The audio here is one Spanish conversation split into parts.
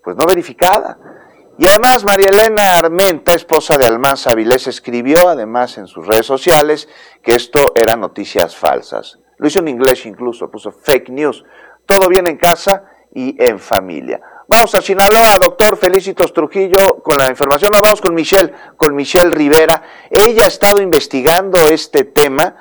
pues no verificada. Y además María Elena Armenta, esposa de Almanza Avilés, escribió además en sus redes sociales que esto eran noticias falsas. Lo hizo en inglés incluso, puso fake news. Todo bien en casa y en familia. Vamos a Sinaloa, doctor Felicitos Trujillo, con la información. Nos vamos con Michelle Rivera. Ella ha estado investigando este tema.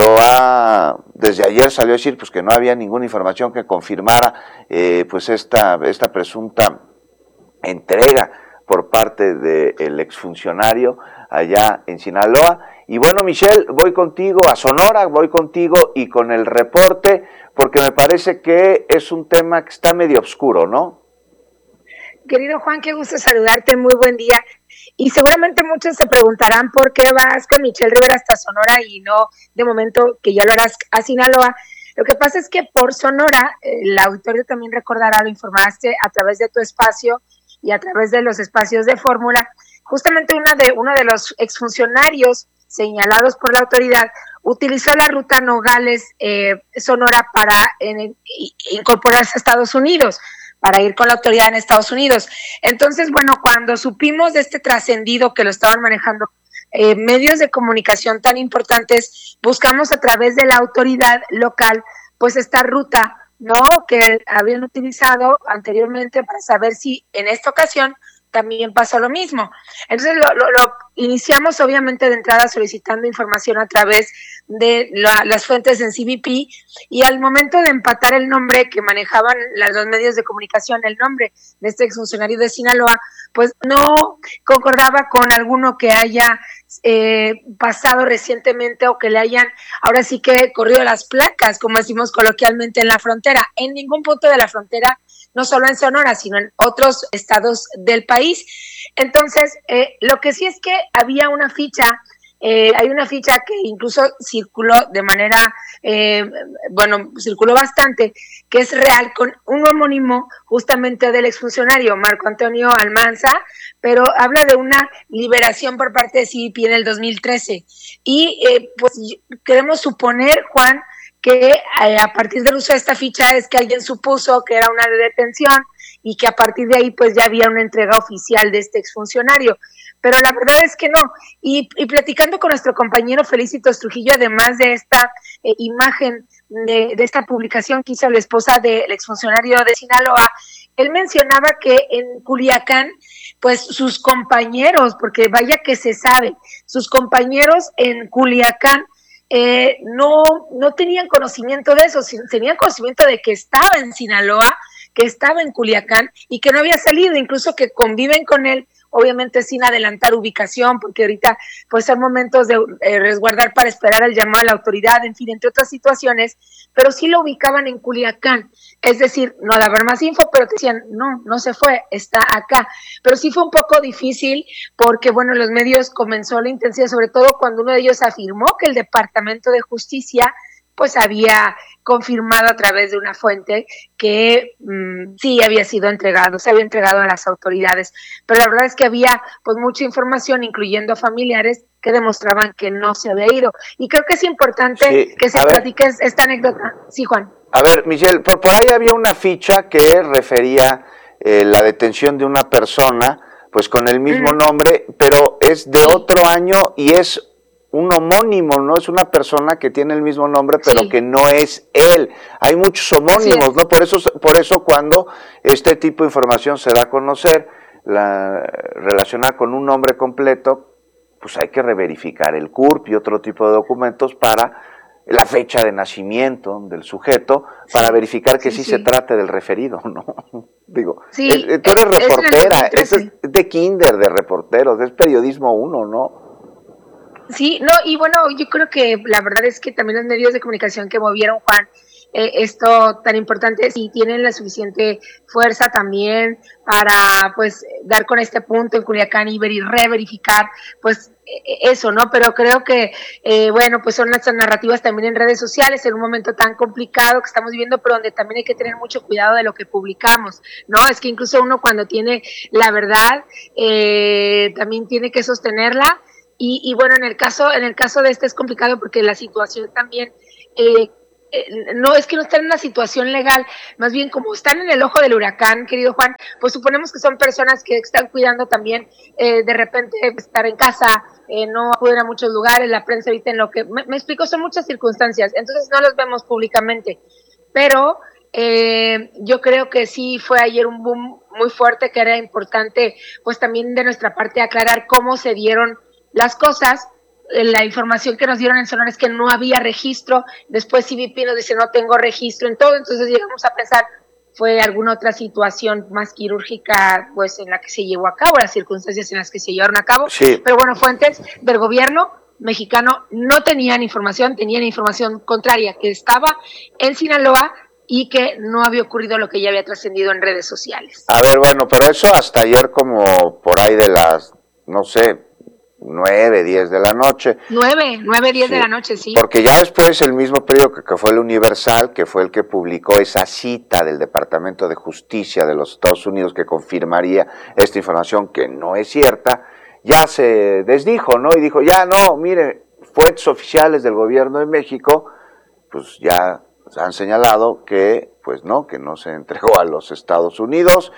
Desde ayer salió a decir pues que no había ninguna información que confirmara pues esta presunta entrega por parte del exfuncionario allá en Sinaloa. Y bueno, Michelle, voy contigo a Sonora, voy contigo y con el reporte, porque me parece que es un tema que está medio oscuro, ¿no? Querido Juan, qué gusto saludarte, muy buen día. Y seguramente muchos se preguntarán por qué vas con Michelle Rivera hasta Sonora y no de momento que ya lo harás a Sinaloa. Lo que pasa es que por Sonora, el auditorio también recordará, lo informaste a través de tu espacio y a través de los espacios de Fórmula, justamente uno de los exfuncionarios señalados por la autoridad utilizó la ruta Nogales-Sonora para incorporarse a Estados Unidos, para ir con la autoridad en Estados Unidos. Entonces, bueno, cuando supimos de este trascendido que lo estaban manejando medios de comunicación tan importantes, buscamos a través de la autoridad local, pues esta ruta, ¿no?, que habían utilizado anteriormente para saber si en esta ocasión también pasó lo mismo. Entonces lo iniciamos obviamente de entrada solicitando información a través de las fuentes en CBP, y al momento de empatar el nombre que manejaban los medios de comunicación, el nombre de este exfuncionario de Sinaloa, pues no concordaba con alguno que haya pasado recientemente o que le hayan ahora sí que corrido las placas, como decimos coloquialmente, en la frontera. En ningún punto de la frontera, no solo en Sonora, sino en otros estados del país. Entonces, lo que sí es que había una ficha, hay una ficha que incluso circuló de manera, circuló bastante, que es real, con un homónimo justamente del exfuncionario Marco Antonio Almanza, pero habla de una liberación por parte de CBP en el 2013. Y pues queremos suponer, Juan, que a partir del uso de esta ficha es que alguien supuso que era una detención y que a partir de ahí pues ya había una entrega oficial de este exfuncionario. Pero la verdad es que no. Y platicando con nuestro compañero Felicitos Trujillo, además de esta imagen de esta publicación que hizo la esposa del exfuncionario de Sinaloa, él mencionaba que en Culiacán, pues sus compañeros, porque vaya que se sabe, sus compañeros en Culiacán no tenían conocimiento de eso, tenían conocimiento de que estaba en Sinaloa, que estaba en Culiacán y que no había salido, incluso que conviven con él, obviamente sin adelantar ubicación, porque ahorita pues son momentos de resguardar para esperar el llamado a la autoridad, en fin, entre otras situaciones, pero sí lo ubicaban en Culiacán, es decir, no daban más info, pero te decían, no se fue, está acá, pero sí fue un poco difícil, porque bueno, los medios comenzó la intensidad, sobre todo cuando uno de ellos afirmó que el Departamento de Justicia pues había confirmado a través de una fuente que sí había sido entregado, se había entregado a las autoridades, pero la verdad es que había pues mucha información, incluyendo familiares, que demostraban que no se había ido, y creo que es importante que se platique esta anécdota. Sí, Juan. A ver, Michelle, por ahí había una ficha que refería la detención de una persona, pues con el mismo nombre, pero es de otro año y es un homónimo, ¿no? Es una persona que tiene el mismo nombre, pero que no es él. Hay muchos homónimos, ¿no? Por eso cuando este tipo de información se da a conocer, relacionada con un nombre completo, pues hay que reverificar el CURP y otro tipo de documentos para la fecha de nacimiento del sujeto, para verificar que sí se trate del referido, ¿no? Digo, tú eres reportera, es de kinder de reporteros, es periodismo 1, ¿no? Sí, no, y bueno, yo creo que la verdad es que también los medios de comunicación que movieron, Juan, esto tan importante, sí tienen la suficiente fuerza también para pues dar con este punto en Culiacán y reverificar pues eso, ¿no? Pero creo que bueno, pues son nuestras narrativas también en redes sociales en un momento tan complicado que estamos viviendo, pero donde también hay que tener mucho cuidado de lo que publicamos, ¿no? Es que incluso uno cuando tiene la verdad también tiene que sostenerla. Y bueno, en el caso de este es complicado porque la situación también no, es que no están en una situación legal, más bien como están en el ojo del huracán, querido Juan, pues suponemos que son personas que están cuidando también de repente estar en casa, no acuden a muchos lugares, la prensa ahorita en lo que, me explico, son muchas circunstancias, entonces no los vemos públicamente, pero yo creo que sí fue ayer un boom muy fuerte, que era importante pues también de nuestra parte aclarar cómo se dieron las cosas. La información que nos dieron en Sonora es que no había registro, después CBP nos dice no tengo registro en todo, entonces llegamos a pensar fue alguna otra situación más quirúrgica pues en la que se llevó a cabo, las circunstancias en las que se llevaron a cabo, sí. Pero bueno, fuentes del gobierno mexicano no tenían información contraria, que estaba en Sinaloa y que no había ocurrido lo que ya había trascendido en redes sociales. A ver, bueno, pero eso hasta ayer como por ahí de las, no sé, 9, 10 de la noche. 9, 10 de la noche, sí. Porque ya después el mismo periódico que fue el Universal, que fue el que publicó esa cita del Departamento de Justicia de los Estados Unidos que confirmaría esta información que no es cierta, ya se desdijo, ¿no? Y dijo, ya no, mire, fuentes oficiales del gobierno de México, pues ya han señalado que, pues no, que no se entregó a los Estados Unidos.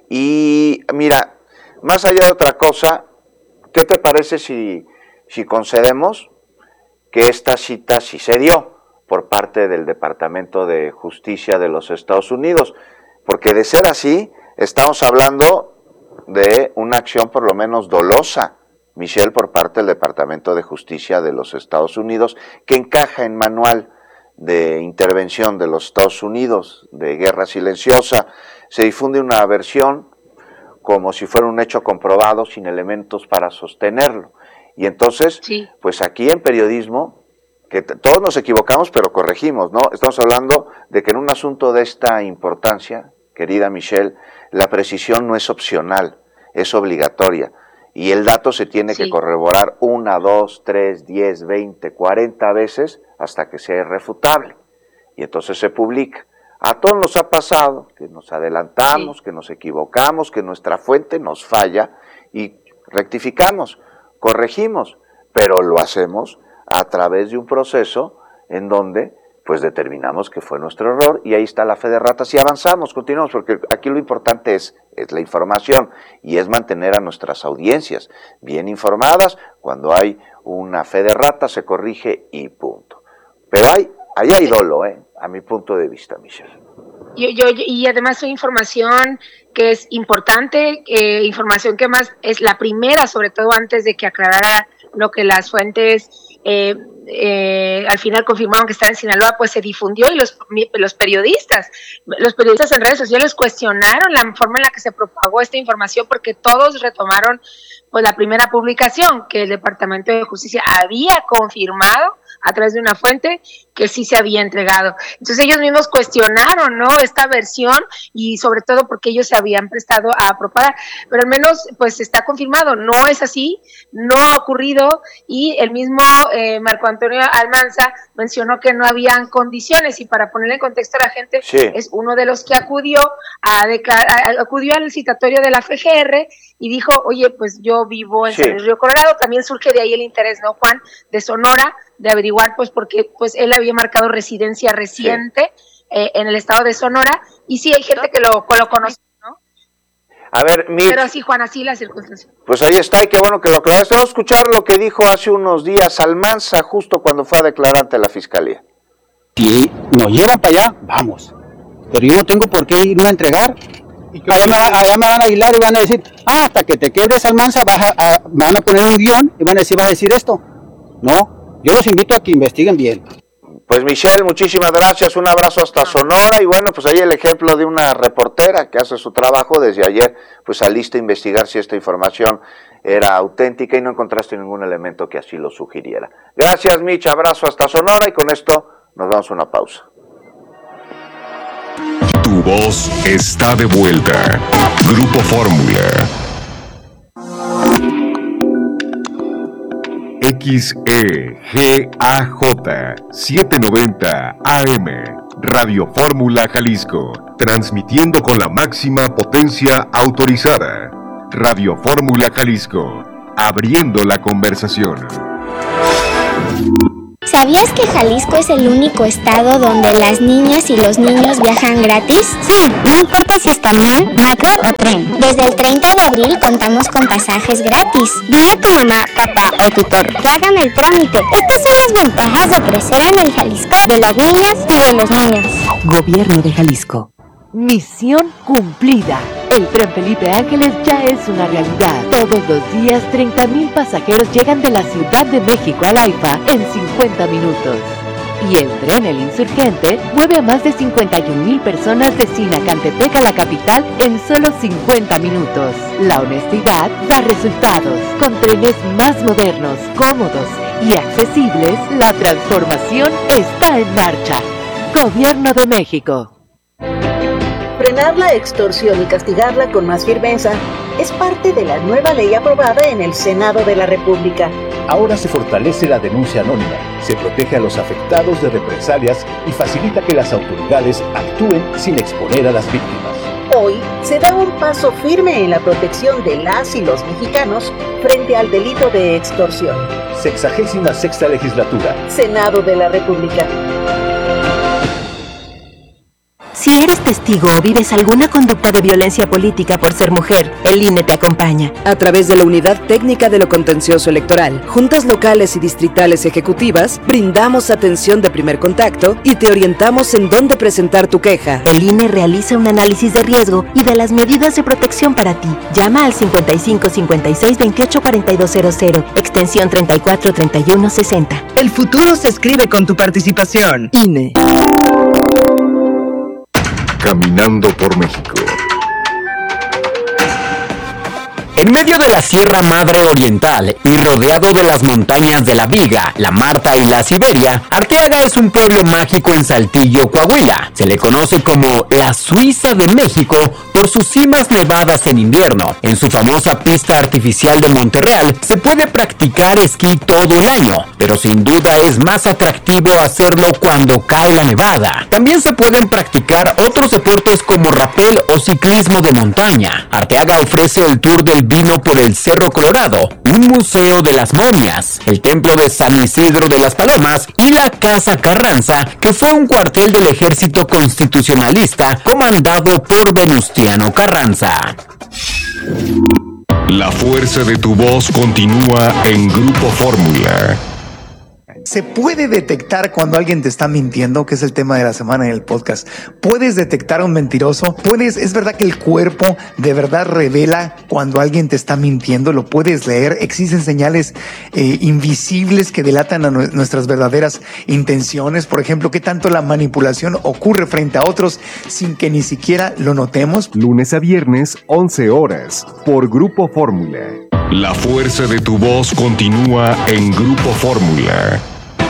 Y mira, más allá de otra cosa, ¿qué te parece si concedemos que esta cita sí se dio por parte del Departamento de Justicia de los Estados Unidos? Porque de ser así, estamos hablando de una acción por lo menos dolosa, Michelle, por parte del Departamento de Justicia de los Estados Unidos, que encaja en manual de intervención de los Estados Unidos, de guerra silenciosa. Se difunde una versión como si fuera un hecho comprobado, sin elementos para sostenerlo. Y entonces, sí, pues aquí en periodismo, que todos nos equivocamos, pero corregimos, ¿no? Estamos hablando de que en un asunto de esta importancia, querida Michelle, la precisión no es opcional, es obligatoria. Y el dato se tiene que corroborar 1, 2, 3, 10, 20, 40 veces hasta que sea irrefutable. Y entonces se publica. A todos nos ha pasado que nos adelantamos, que nos equivocamos, que nuestra fuente nos falla y rectificamos, corregimos, pero lo hacemos a través de un proceso en donde pues determinamos que fue nuestro error y ahí está la fe de ratas y avanzamos, continuamos, porque aquí lo importante es la información y es mantener a nuestras audiencias bien informadas. Cuando hay una fe de ratas se corrige y punto. Pero ahí hay dolo, a mi punto de vista, Michelle. Y además hay información que es importante, información que más es la primera, sobre todo antes de que aclarara lo que las fuentes al final confirmaron que estaba en Sinaloa, pues se difundió y los periodistas en redes sociales cuestionaron la forma en la que se propagó esta información porque todos retomaron pues la primera publicación que el Departamento de Justicia había confirmado a través de una fuente que sí se había entregado. Entonces ellos mismos cuestionaron, ¿no?, esta versión y sobre todo porque ellos se habían prestado a propagar, pero al menos pues está confirmado, no es así, no ha ocurrido y el mismo Marco Antonio Almanza mencionó que no habían condiciones y para ponerle en contexto a la gente, es uno de los que acudió al citatorio de la FGR y dijo, oye, pues yo vivo en San Luis Río Colorado, también surge de ahí el interés, ¿no, Juan?, de Sonora, de averiguar, pues porque pues él había marcado residencia reciente en el estado de Sonora, y sí hay gente que lo conoce, ¿no? A ver, pero así, Juan, así la circunstancia. Pues ahí está, y qué bueno que lo aclaraste. Vamos a escuchar lo que dijo hace unos días Almanza, justo cuando fue a declarar ante la Fiscalía. Si nos llevan para allá, vamos, pero yo no tengo por qué irme a entregar. Allá me van a aislar y van a decir, hasta que te quedes, Almanza, me van a poner un guión y van a decir, va a decir esto. No, yo los invito a que investiguen bien. Pues Michelle, muchísimas gracias, un abrazo hasta Sonora, y bueno, pues ahí el ejemplo de una reportera que hace su trabajo desde ayer, pues saliste a investigar si esta información era auténtica y no encontraste ningún elemento que así lo sugiriera. Gracias, Mich, abrazo hasta Sonora, y con esto nos damos una pausa. Tu voz está de vuelta. Grupo Fórmula. XEGAJ 790 AM, Radio Fórmula Jalisco, transmitiendo con la máxima potencia autorizada. Radio Fórmula Jalisco, abriendo la conversación. ¿Sabías que Jalisco es el único estado donde las niñas y los niños viajan gratis? Sí, no importa si es camión, metro o tren. Desde el 30 de abril contamos con pasajes gratis. Dile a tu mamá, papá o tutor que hagan el trámite. Estas son las ventajas de crecer en el Jalisco de las niñas y de los niños. Gobierno de Jalisco. Misión cumplida. El tren Felipe Ángeles ya es una realidad. Todos los días 30,000 pasajeros llegan de la Ciudad de México al AIFA en 50 minutos. Y el tren El Insurgente mueve a más de 51,000 personas de Sinacantepec a la capital en solo 50 minutos. La honestidad da resultados. Con trenes más modernos, cómodos y accesibles, la transformación está en marcha. Gobierno de México. Frenar la extorsión y castigarla con más firmeza es parte de la nueva ley aprobada en el Senado de la República. Ahora se fortalece la denuncia anónima, se protege a los afectados de represalias y facilita que las autoridades actúen sin exponer a las víctimas. Hoy se da un paso firme en la protección de las y los mexicanos frente al delito de extorsión. 66ª Legislatura. Senado de la República. Si eres testigo o vives alguna conducta de violencia política por ser mujer, el INE te acompaña. A través de la Unidad Técnica de lo Contencioso Electoral, juntas locales y distritales ejecutivas, brindamos atención de primer contacto y te orientamos en dónde presentar tu queja. El INE realiza un análisis de riesgo y de las medidas de protección para ti. Llama al 55 56 28 4200, extensión 34 31 60. El futuro se escribe con tu participación. INE. Caminando por México. En medio de la Sierra Madre Oriental y rodeado de las montañas de la Viga, la Marta y la Siberia, Arteaga es un pueblo mágico en Saltillo, Coahuila. Se le conoce como la Suiza de México por sus cimas nevadas en invierno. En su famosa pista artificial de Monterreal se puede practicar esquí todo el año, pero sin duda es más atractivo hacerlo cuando cae la nevada. También se pueden practicar otros deportes como rapel o ciclismo de montaña. Arteaga ofrece el tour del vino por el Cerro Colorado, un museo de las momias, el templo de San Isidro de las Palomas y la Casa Carranza, que fue un cuartel del ejército constitucionalista comandado por Venustiano Carranza. La fuerza de tu voz continúa en Grupo Fórmula. ¿Se puede detectar cuando alguien te está mintiendo? Que es el tema de la semana en el podcast. ¿Puedes detectar a un mentiroso? ¿Es verdad que el cuerpo de verdad revela cuando alguien te está mintiendo? ¿Lo puedes leer? ¿Existen señales invisibles que delatan a nuestras verdaderas intenciones? Por ejemplo, ¿qué tanto la manipulación ocurre frente a otros sin que ni siquiera lo notemos? Lunes a viernes, 11 horas, por Grupo Fórmula. La fuerza de tu voz continúa en Grupo Fórmula.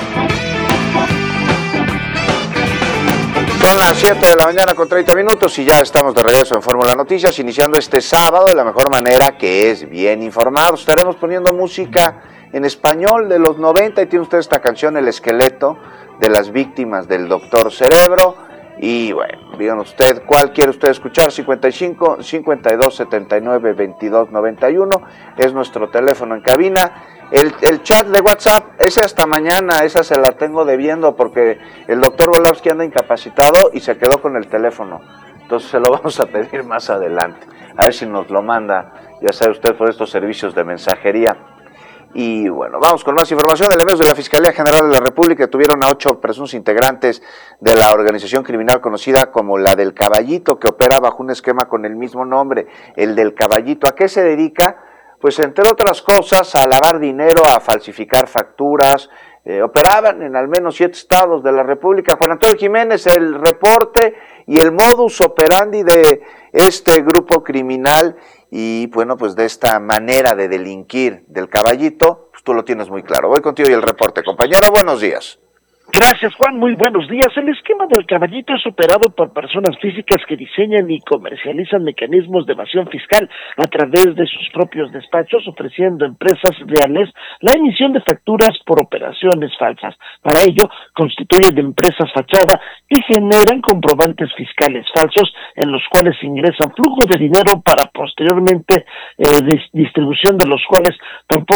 Son las 7 de la mañana con 30 minutos y ya estamos de regreso en Fórmula Noticias, iniciando este sábado de la mejor manera, que es bien informados. Estaremos poniendo música en español de los 90 y tiene usted esta canción, El Esqueleto de las Víctimas del Doctor Cerebro. Y bueno, digan usted, ¿cuál quiere usted escuchar? 55 52 79 22 91 es nuestro teléfono en cabina. El chat de WhatsApp, ese hasta mañana, esa se la tengo debiendo porque el doctor Volavsky anda incapacitado y se quedó con el teléfono. Entonces se lo vamos a pedir más adelante. A ver si nos lo manda, ya sabe usted, por estos servicios de mensajería. Y bueno, vamos con más información. Elementos de la Fiscalía General de la República detuvieron a 8 presuntos integrantes de la organización criminal conocida como la del Caballito, que opera bajo un esquema con el mismo nombre, el del Caballito. ¿A qué se dedica? Pues entre otras cosas a lavar dinero, a falsificar facturas. Operaban en al menos 7 estados de la República. Juan Antonio Jiménez, el reporte y el modus operandi de este grupo criminal y bueno, pues de esta manera de delinquir del Caballito, pues tú lo tienes muy claro. Voy contigo y el reporte, compañero, buenos días. Gracias, Juan, muy buenos días. El esquema del Caballito es operado por personas físicas que diseñan y comercializan mecanismos de evasión fiscal a través de sus propios despachos, ofreciendo a empresas reales la emisión de facturas por operaciones falsas. Para ello, constituyen empresas fachada y generan comprobantes fiscales falsos en los cuales ingresan flujos de dinero para posteriormente distribución de los cuales tampoco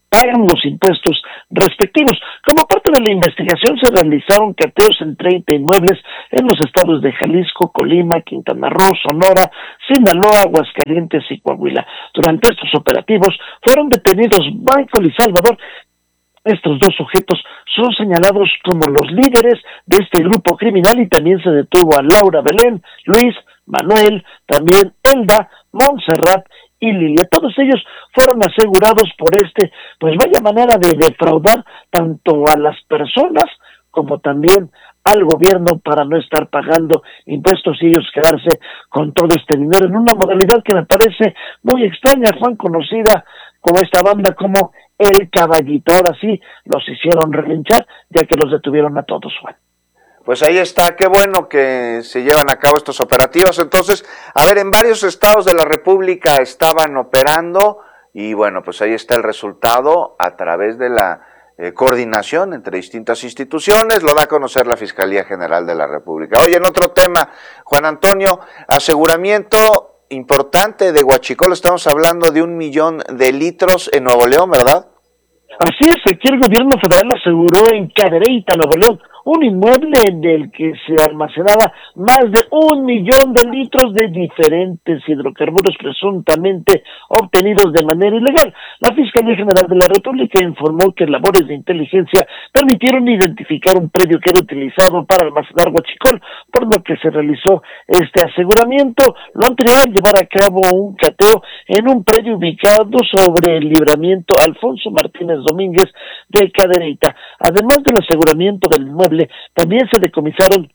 pagan los impuestos respectivos. Como parte de la investigación se realizaron cateos en 30 inmuebles en los estados de Jalisco, Colima, Quintana Roo, Sonora, Sinaloa, Aguascalientes y Coahuila. Durante estos operativos fueron detenidos Michael y Salvador. Estos dos sujetos son señalados como los líderes de este grupo criminal y también se detuvo a Laura Belén, Luis, Manuel, también Elda, Montserrat y Lilia. Todos ellos fueron asegurados por pues vaya manera de defraudar tanto a las personas como también al gobierno para no estar pagando impuestos y ellos quedarse con todo este dinero en una modalidad que me parece muy extraña, Juan, conocida como esta banda como El Caballito. Ahora sí los hicieron relinchar ya que los detuvieron a todos, Juan. Pues ahí está, qué bueno que se llevan a cabo estos operativos. Entonces, a ver, en varios estados de la República estaban operando y bueno, pues ahí está el resultado a través de la coordinación entre distintas instituciones, lo da a conocer la Fiscalía General de la República. Oye, en otro tema, Juan Antonio, aseguramiento importante de huachicol, estamos hablando de 1 millón de litros en Nuevo León, ¿verdad? Así es, aquí el gobierno federal aseguró en Cadereyta, Nuevo León, un inmueble en el que se almacenaba más de 1 millón de litros de diferentes hidrocarburos presuntamente obtenidos de manera ilegal. La Fiscalía General de la República informó que labores de inteligencia permitieron identificar un predio que era utilizado para almacenar huachicol, por lo que se realizó este aseguramiento. Lo anterior al llevar a cabo un cateo en un predio ubicado sobre el libramiento Alfonso Martínez Domínguez de Cadereyta. Además del aseguramiento del inmueble, también se decomisaron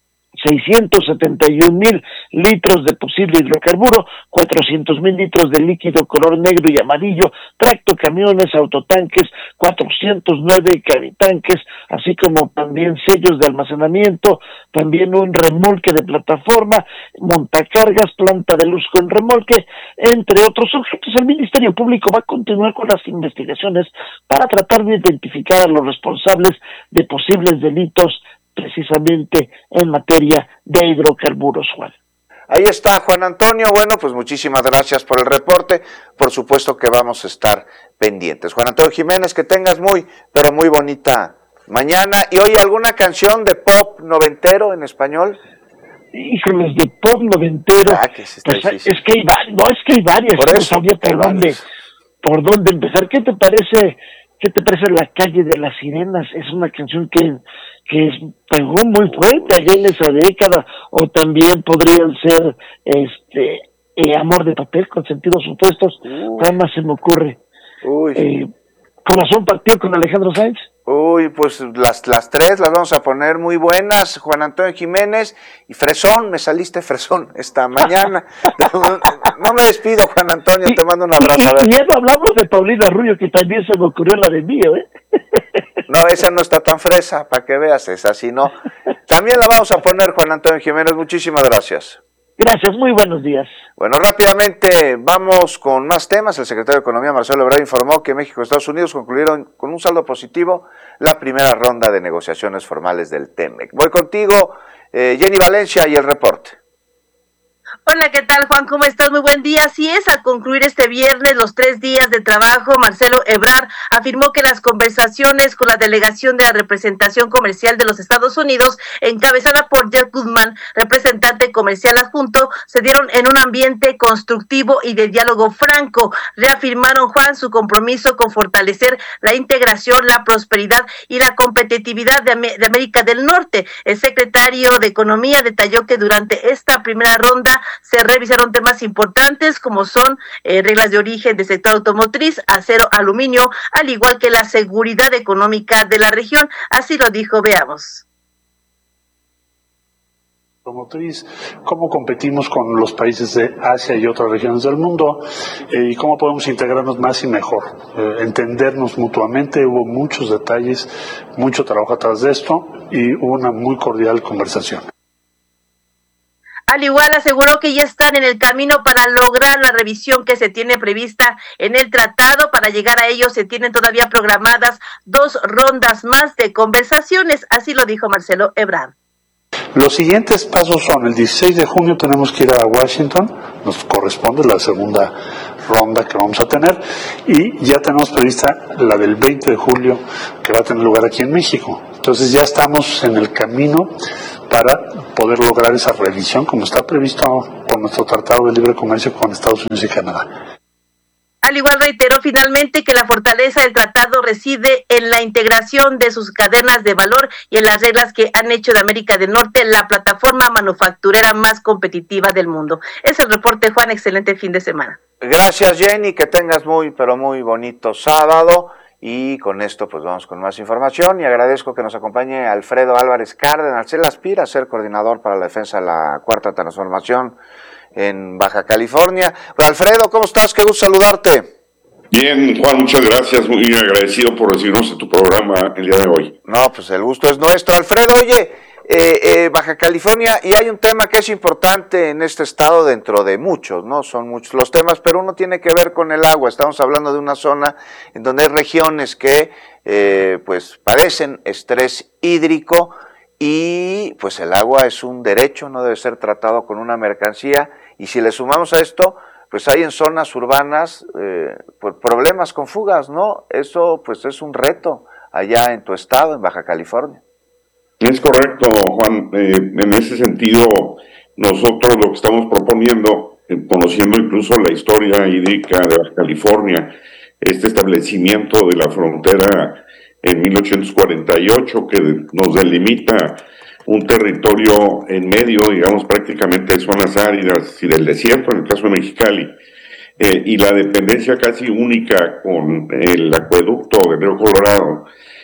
671,000 litros de posible hidrocarburo, 400,000 litros de líquido color negro y amarillo, tractocamiones, autotanques, 409 cabitanques, así como también sellos de almacenamiento, también un remolque de plataforma, montacargas, planta de luz con remolque, entre otros objetos. El Ministerio Público va a continuar con las investigaciones para tratar de identificar a los responsables de posibles delitos precisamente en materia de hidrocarburos, Juan. Ahí está, Juan Antonio. Bueno, pues muchísimas gracias por el reporte. Por supuesto que vamos a estar pendientes. Juan Antonio Jiménez, que tengas pero muy bonita mañana. Y oye, ¿alguna canción de pop noventero en español? Híjoles, de pop noventero. Es que hay varias. Por eso, no sabía por dónde empezar. ¿Qué te parece La Calle de las Sirenas? Es una canción que pegó muy fuerte allá en esa década, o también podrían ser Amor de Papel con Sentidos Opuestos. Nada más se me ocurre. Corazón Partido con Alejandro Sanz. Pues las tres las vamos a poner muy buenas, Juan Antonio Jiménez. Y Fresón, me saliste Fresón esta mañana. No me despido, Juan Antonio, te mando un abrazo. Y ya no hablamos de Paulina Rubio, que también se me ocurrió la de Mío, No, esa no está tan fresa, para que veas, esa sí no. También la vamos a poner, Juan Antonio Jiménez, muchísimas gracias. Gracias, muy buenos días. Bueno, rápidamente vamos con más temas. El secretario de Economía, Marcelo Ebrard, informó que México y Estados Unidos concluyeron con un saldo positivo la primera ronda de negociaciones formales del TEMEC. Voy contigo, Jenny Valencia, y el reporte. Hola, ¿qué tal, Juan? ¿Cómo estás? Muy buen día. Así es, al concluir este viernes los 3 días de trabajo, Marcelo Ebrard afirmó que las conversaciones con la delegación de la representación comercial de los Estados Unidos, encabezada por Jeff Goodman, representante comercial adjunto, se dieron en un ambiente constructivo y de diálogo franco. Reafirmaron, Juan, su compromiso con fortalecer la integración, la prosperidad y la competitividad de América del Norte. El secretario de Economía detalló que durante esta primera ronda se revisaron temas importantes como son reglas de origen del sector automotriz, acero, aluminio, al igual que la seguridad económica de la región. Así lo dijo, veamos. Automotriz, cómo competimos con los países de Asia y otras regiones del mundo y cómo podemos integrarnos más y mejor, entendernos mutuamente. Hubo muchos detalles, mucho trabajo atrás de esto y hubo una muy cordial conversación. Al igual aseguró que ya están en el camino para lograr la revisión que se tiene prevista en el tratado. Para llegar a ello se tienen todavía programadas 2 rondas más de conversaciones, así lo dijo Marcelo Ebrard. Los siguientes pasos son, el 16 de junio tenemos que ir a Washington, nos corresponde la segunda ronda que vamos a tener, y ya tenemos prevista la del 20 de julio que va a tener lugar aquí en México. Entonces ya estamos en el camino para poder lograr esa revisión como está previsto por nuestro Tratado de Libre Comercio con Estados Unidos y Canadá. Al igual reiteró finalmente que la fortaleza del tratado reside en la integración de sus cadenas de valor y en las reglas que han hecho de América del Norte la plataforma manufacturera más competitiva del mundo. Es el reporte, Juan, excelente fin de semana. Gracias, Jenny, que tengas muy, pero muy bonito sábado. Y con esto pues vamos con más información y agradezco que nos acompañe Alfredo Álvarez Cárdenas. Él aspira a ser coordinador para la defensa de la Cuarta Transformación en Baja California. Pues, Alfredo, ¿cómo estás? Qué gusto saludarte. Bien, Juan, muchas gracias, muy agradecido por recibirnos en tu programa el día de hoy. No, pues el gusto es nuestro. Alfredo, oye, Baja California, y hay un tema que es importante en este estado dentro de muchos, ¿no? Son muchos los temas, pero uno tiene que ver con el agua. Estamos hablando de una zona en donde hay regiones que pues padecen estrés hídrico y pues el agua es un derecho, no debe ser tratado con una mercancía, y si le sumamos a esto, pues hay en zonas urbanas pues problemas con fugas, ¿no? Eso pues es un reto allá en tu estado, en Baja California. Es correcto, Juan. En ese sentido, nosotros lo que estamos proponiendo, conociendo incluso la historia hídrica de Baja California, este establecimiento de la frontera en 1848 que nos delimita un territorio en medio, digamos, prácticamente de zonas áridas y del desierto, en el caso de Mexicali, y la dependencia casi única con el acueducto del río Colorado,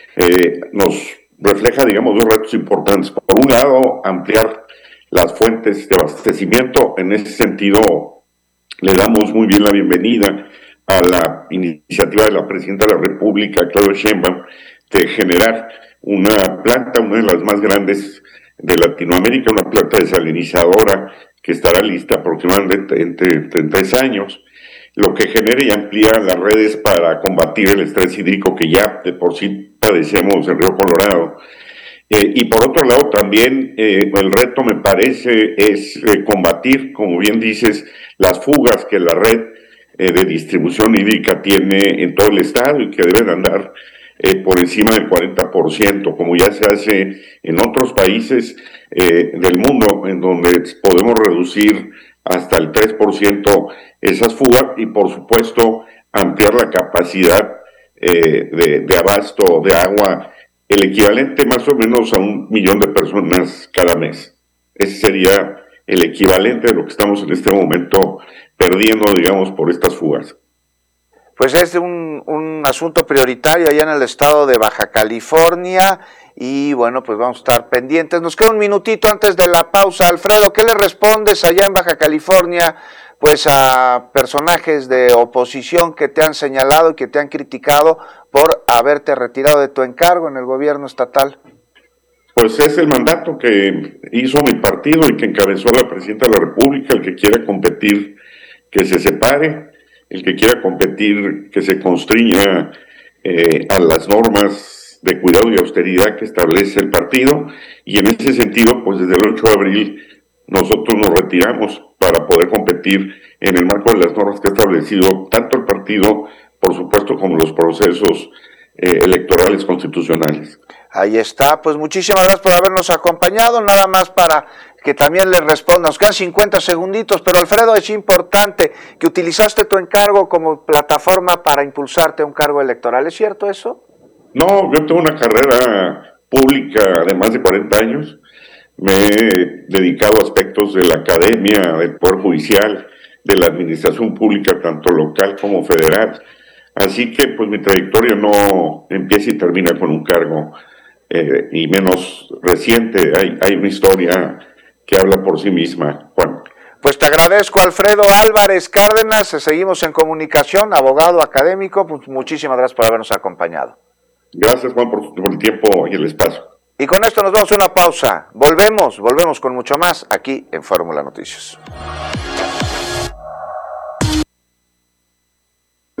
nos refleja, digamos, dos retos importantes. Por un lado, ampliar las fuentes de abastecimiento. En ese sentido, le damos muy bien la bienvenida a la iniciativa de la Presidenta de la República, Claudia Sheinbaum, de generar una planta, una de las más grandes de Latinoamérica, una planta desalinizadora que estará lista aproximadamente en 3 años, lo que genera y amplía las redes para combatir el estrés hídrico que ya de por sí padecemos en el río Colorado. Y por otro lado también el reto, me parece, es combatir, como bien dices, las fugas que la red de distribución hídrica tiene en todo el estado y que deben andar por encima del 40%, como ya se hace en otros países del mundo, en donde podemos reducir hasta el 3% esas fugas y, por supuesto, ampliar la capacidad de abasto de agua, el equivalente más o menos a 1 millón de personas cada mes. Ese sería el equivalente de lo que estamos en este momento perdiendo, digamos, por estas fugas. Pues es un asunto prioritario allá en el estado de Baja California y bueno, pues vamos a estar pendientes. Nos queda un minutito antes de la pausa. Alfredo, ¿qué le respondes allá en Baja California pues a personajes de oposición que te han señalado y que te han criticado por haberte retirado de tu encargo en el gobierno estatal? Pues es el mandato que hizo mi partido y que encabezó la Presidenta de la República. El que quiera competir, que se separe; el que quiera competir, que se constriña a las normas de cuidado y austeridad que establece el partido, y en ese sentido, pues desde el 8 de abril nosotros nos retiramos para poder competir en el marco de las normas que ha establecido tanto el partido, por supuesto, como los procesos electorales constitucionales. Ahí está, pues muchísimas gracias por habernos acompañado, nada más para que también le responda, nos quedan 50 segunditos, pero Alfredo, es importante que utilizaste tu encargo como plataforma para impulsarte a un cargo electoral, ¿es cierto eso? No, yo tengo una carrera pública de más de 40 años, me he dedicado a aspectos de la academia, del Poder Judicial, de la administración pública, tanto local como federal, así que pues mi trayectoria no empieza y termina con un cargo, y menos reciente. Hay una historia que habla por sí misma, Juan. Pues te agradezco, Alfredo Álvarez Cárdenas, seguimos en comunicación, abogado académico, pues muchísimas gracias por habernos acompañado. Gracias, Juan, por el tiempo y el espacio. Y con esto nos vamos a una pausa, volvemos con mucho más aquí en Fórmula Noticias.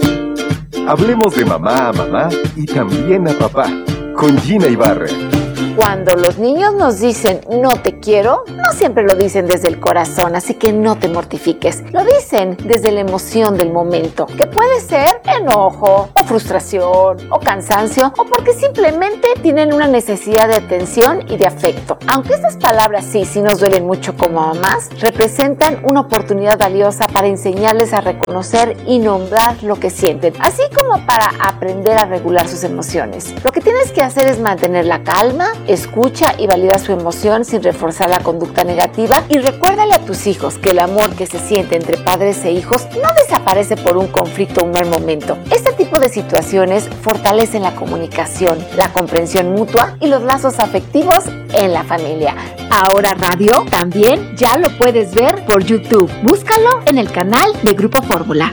Hablemos de mamá a mamá y también a papá, con Gina Ibarra. Cuando los niños nos dicen no te quiero, no siempre lo dicen desde el corazón, así que no te mortifiques. Lo dicen desde la emoción del momento, que puede ser enojo, o frustración, o cansancio, o porque simplemente tienen una necesidad de atención y de afecto. Aunque estas palabras sí nos duelen mucho como mamás, representan una oportunidad valiosa para enseñarles a reconocer y nombrar lo que sienten, así como para aprender a regular sus emociones. Lo que tienes que hacer es mantener la calma, escucha y valida su emoción sin reforzar la conducta negativa, y recuérdale a tus hijos que el amor que se siente entre padres e hijos no desaparece por un conflicto o un mal momento. Este tipo de situaciones fortalecen la comunicación, la comprensión mutua y los lazos afectivos en la familia. Ahora Radio también ya lo puedes ver por YouTube. Búscalo en el canal de Grupo Fórmula.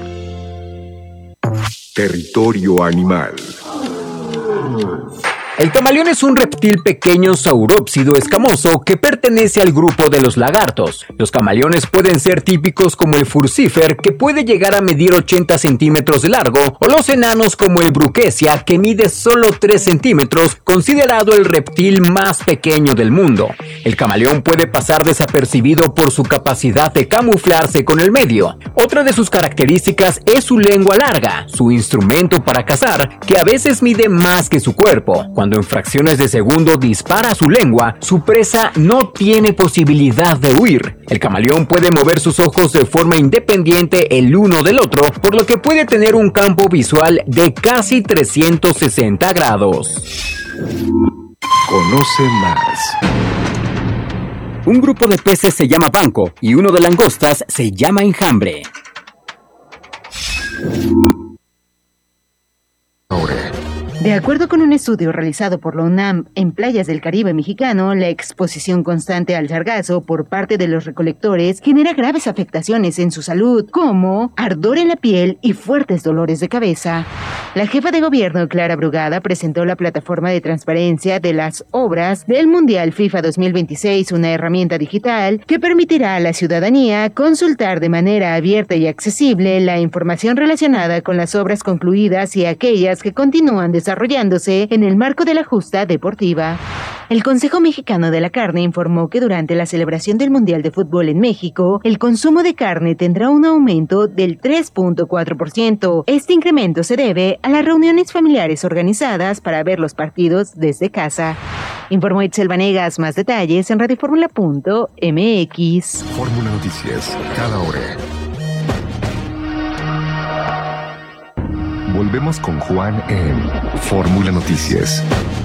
Territorio animal. El camaleón es un reptil pequeño saurópsido escamoso que pertenece al grupo de los lagartos. Los camaleones pueden ser típicos como el furcifer, que puede llegar a medir 80 centímetros de largo, o los enanos como el bruquesia, que mide solo 3 centímetros, considerado el reptil más pequeño del mundo. El camaleón puede pasar desapercibido por su capacidad de camuflarse con el medio. Otra de sus características es su lengua larga, su instrumento para cazar, que a veces mide más que su cuerpo. Cuando en fracciones de segundo dispara su lengua, su presa no tiene posibilidad de huir. El camaleón puede mover sus ojos de forma independiente el uno del otro, por lo que puede tener un campo visual de casi 360 grados. Conoce más. Un grupo de peces se llama banco y uno de langostas se llama enjambre. De acuerdo con un estudio realizado por la UNAM en playas del Caribe mexicano, la exposición constante al sargazo por parte de los recolectores genera graves afectaciones en su salud, como ardor en la piel y fuertes dolores de cabeza. La jefa de gobierno, Clara Brugada, presentó la plataforma de transparencia de las obras del Mundial FIFA 2026, una herramienta digital que permitirá a la ciudadanía consultar de manera abierta y accesible la información relacionada con las obras concluidas y aquellas que continúan desarrollándose en el marco de la justa deportiva. El Consejo Mexicano de la Carne informó que durante la celebración del Mundial de Fútbol en México, el consumo de carne tendrá un aumento del 3.4%. Este incremento se debe a las reuniones familiares organizadas para ver los partidos desde casa. Informó Itzel Vanegas. Más detalles en radioformula.mx. Fórmula Noticias, cada hora. Volvemos con Juan en Fórmula Noticias.